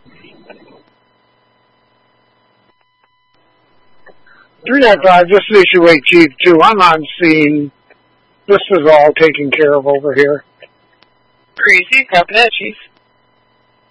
$305, this is issue 8, Chief 2. I'm on scene. This is all taken care of over here. Crazy, copy that, Chief.